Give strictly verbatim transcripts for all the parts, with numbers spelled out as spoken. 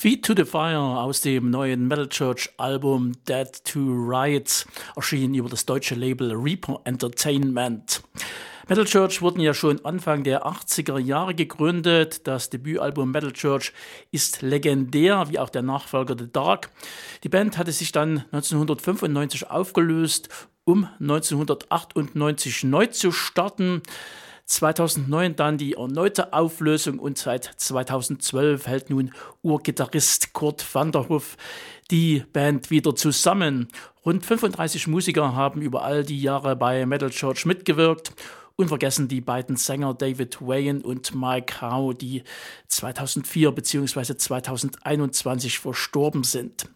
Feet to the Fire aus dem neuen Metal Church Album Dead to Rights, erschienen über das deutsche Label Reaper Entertainment. Metal Church wurden ja schon Anfang der achtziger Jahre gegründet. Das Debütalbum Metal Church ist legendär, wie auch der Nachfolger The Dark. Die Band hatte sich dann neunzehnhundertfünfundneunzig aufgelöst, um neunzehnhundertachtundneunzig neu zu starten. zweitausendneun dann die erneute Auflösung und seit zweitausendzwölf hält nun Urgitarrist Kurt van der Hoef die Band wieder zusammen. Rund fünfunddreißig Musiker haben über all die Jahre bei Metal Church mitgewirkt. Unvergessen die beiden Sänger David Wayne und Mike Howe, die zweitausendvier bzw. zweitausendeinundzwanzig verstorben sind.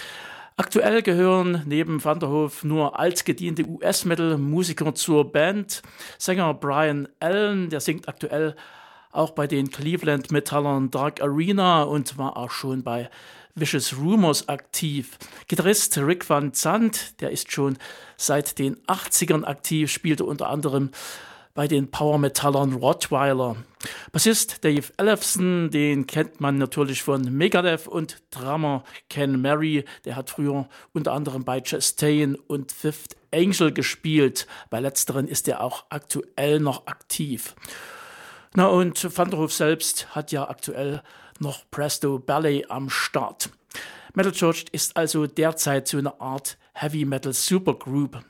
Aktuell gehören neben Van der Hoef nur altgediente U S-Metal-Musiker zur Band. Sänger Brian Allen, der singt aktuell auch bei den Cleveland-Metallern Dark Arena und war auch schon bei Vicious Rumors aktiv. Gitarrist Rick Van Zandt, der ist schon seit den achtzigern aktiv, spielte unter anderem bei den Power-Metallern Rottweiler. Bassist Dave Ellefson, den kennt man natürlich von Megadeth, und Drummer Ken Mary, der hat früher unter anderem bei Chastain und Fifth Angel gespielt. Bei letzteren ist er auch aktuell noch aktiv. Na und Van der Hoef selbst hat ja aktuell noch Presto Ballet am Start. Metal Church ist also derzeit so eine Art Heavy Metal Supergroup.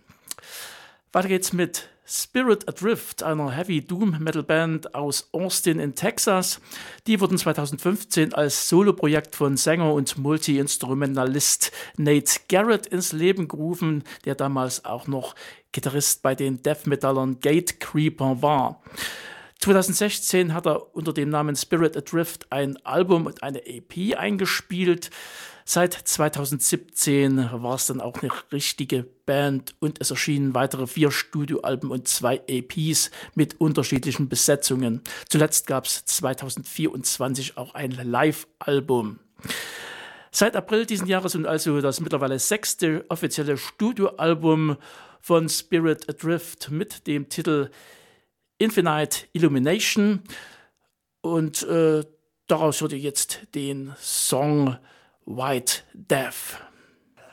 Weiter geht's mit Spirit Adrift, einer Heavy Doom Metal Band aus Austin in Texas. Die wurden zweitausendfünfzehn als Soloprojekt von Sänger und Multi-Instrumentalist Nate Garrett ins Leben gerufen, der damals auch noch Gitarrist bei den Death-Metallern Gatecreeper war. zweitausendsechzehn hat er unter dem Namen Spirit Adrift ein Album und eine E P eingespielt. Seit zweitausendsiebzehn war es dann auch eine richtige Band und es erschienen weitere vier Studioalben und zwei E Ps mit unterschiedlichen Besetzungen. Zuletzt gab es zweitausendvierundzwanzig auch ein Live-Album. Seit April diesen Jahres und also das mittlerweile sechste offizielle Studioalbum von Spirit Adrift mit dem Titel Infinite Illumination, und äh, daraus hört ihr jetzt den Song White Death.